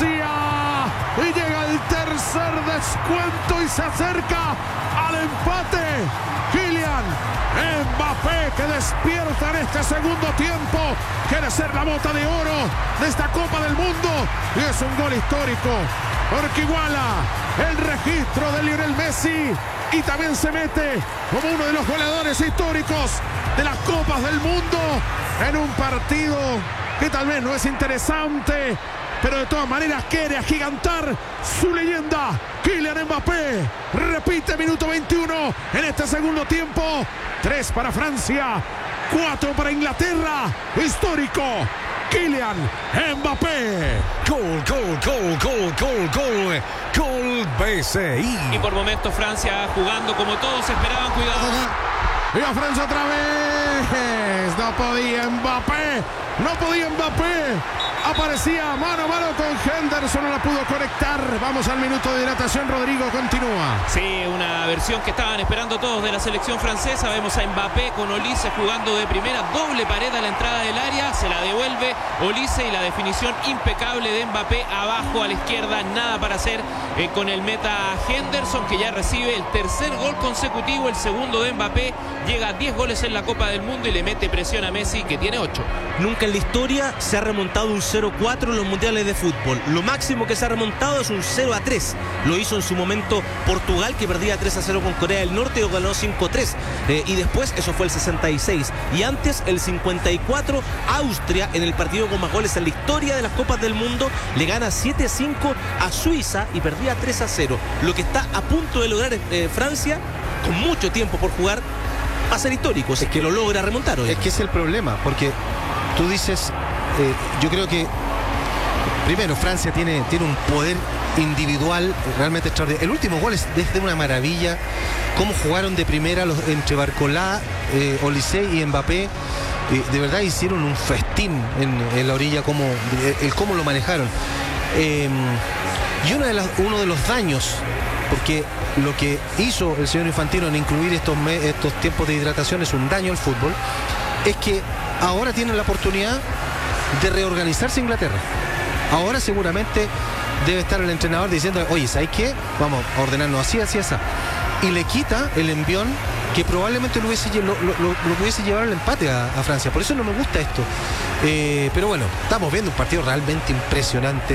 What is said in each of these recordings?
Francia. Y llega el tercer descuento y se acerca al empate. Kylian Mbappé, que despierta en este segundo tiempo, quiere ser la bota de oro de esta Copa del Mundo. Y es un gol histórico, porque iguala el registro de Lionel Messi y también se mete como uno de los goleadores históricos de las Copas del Mundo en un partido que tal vez no es interesante, pero de todas maneras quiere agigantar su leyenda. Kylian Mbappé repite minuto 21 en este segundo tiempo. 3 para Francia, 4 para Inglaterra. Histórico, Kylian Mbappé. Gol, gol, gol, gol, gol, gol. Gol BCI. Y por momentos Francia jugando como todos esperaban. Cuidado. Y a Francia otra vez. No podía Mbappé. No podía Mbappé. Aparecía mano a mano con Henderson, no la pudo conectar. Vamos al minuto de dilatación. Rodrigo continúa. Sí, una versión que estaban esperando todos de la selección francesa. Vemos a Mbappé con Olise jugando de primera. Doble pared a la entrada del área. Se la devuelve Olise y la definición impecable de Mbappé abajo a la izquierda. Nada para hacer con el meta Henderson, que ya recibe el tercer gol consecutivo. El segundo de Mbappé. Llega a 10 goles en la Copa del Mundo y le mete presión a Messi, que tiene 8. Nunca en la historia se ha remontado un 0-4 en los mundiales de fútbol. Lo máximo que se ha remontado es un 0-3. Lo hizo en su momento Portugal, que perdía 3-0 con Corea del Norte y ganó 5-3. Y después, eso fue el 66. Y antes, el 54, Austria, en el partido con más goles en la historia de las Copas del Mundo, le gana 7-5 a Suiza y perdía 3-0. Lo que está a punto de lograr Francia, con mucho tiempo por jugar, va a ser histórico. Es que lo logra remontar hoy. Es que es el problema, porque tú dices, yo creo que primero Francia tiene un poder individual realmente extraordinario. El último gol es desde una maravilla. Cómo jugaron de primera entre Barcola, Olise y Mbappé. De verdad hicieron un festín en la orilla, cómo lo manejaron. Y uno de los daños, porque lo que hizo el señor Infantino en incluir estos tiempos de hidratación es un daño al fútbol, es que ahora tienen la oportunidad de reorganizarse Inglaterra. Ahora seguramente debe estar el entrenador diciendo, oye, ¿sabes qué? Vamos a ordenarnos así, así, así. Y le quita el envión que probablemente lo pudiese llevar al empate a Francia. Por eso no me gusta esto. Pero bueno, estamos viendo un partido realmente impresionante.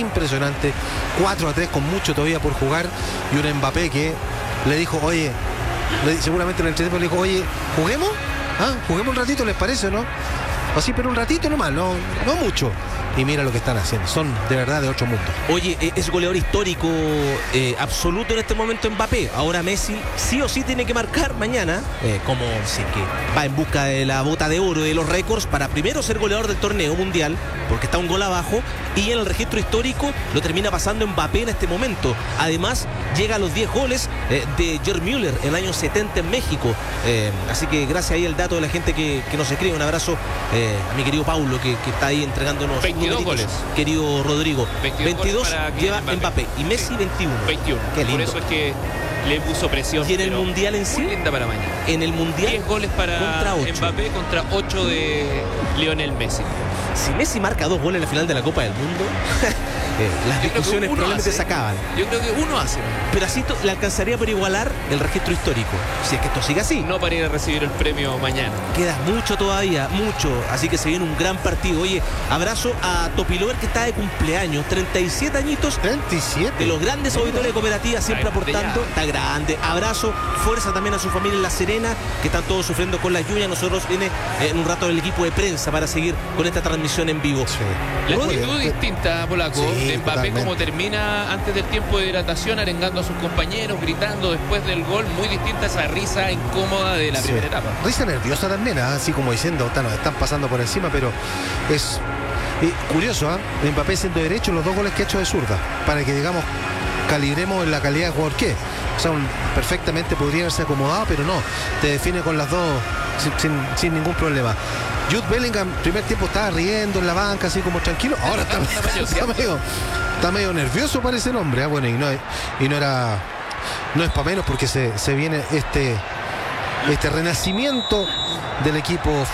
4-3 con mucho todavía por jugar. Y un Mbappé que le dijo, oye, seguramente el entrenador le dijo, oye, ¿juguemos? ¿Juguemos un ratito, les parece o no? Así, pero un ratito nomás, no mucho. Y mira lo que están haciendo, son de verdad de otro mundo. Oye, es goleador histórico absoluto en este momento Mbappé. Ahora Messi sí o sí tiene que marcar mañana, como sé que va en busca de la bota de oro de los récords, para primero ser goleador del torneo mundial, porque está un gol abajo, y en el registro histórico lo termina pasando Mbappé en este momento. Además llega a los 10 goles de Gerd Müller en el año 70 en México. Así que gracias ahí el dato de la gente que nos escribe. Un abrazo a mi querido Paulo, que está ahí entregándonos 22 goles. Querido Rodrigo, 22 lleva Mbappé. Mbappé y Messi 21. 21. Qué lindo. Por eso es que le puso presión. Y en el mundial en sí, muy linda para mañana. en el mundial 10 goles para contra 8. Mbappé contra 8 de Lionel Messi. Si Messi marca 2 goles en la final de la Copa del Mundo, las discusiones probablemente se acaban. Yo creo que uno hace. Pero así le alcanzaría por igualar el registro histórico, si es que esto sigue así. No para ir a recibir el premio mañana. Queda mucho todavía, mucho. Así que se viene un gran partido. Oye, abrazo a Topilover, que está de cumpleaños, 37 añitos. 37. De los grandes auditores de cooperativa, siempre aportando. Está grande. Abrazo, fuerza también a su familia en La Serena, que están todos sufriendo con las lluvias. Nosotros viene en un rato el equipo de prensa para seguir con esta transmisión en vivo. Sí. La actitud distinta, Polaco, Sí, de Mbappé, totalmente. como termina antes del tiempo de hidratación, arengando a sus compañeros, gritando después del gol. Muy distinta esa risa incómoda de la primera etapa. Risa nerviosa también, así como diciendo, nos están pasando por encima, pero es curioso, Mbappé siendo derecho, los 2 goles que ha hecho de zurda, para que digamos calibremos en la calidad de jugador que es. O sea, perfectamente podría haberse acomodado, pero no, te define con las dos sin ningún problema. Jude Bellingham, primer tiempo estaba riendo en la banca, así como tranquilo. Ahora está medio nervioso, parece el hombre. Bueno, y no es para menos, porque se viene este renacimiento del equipo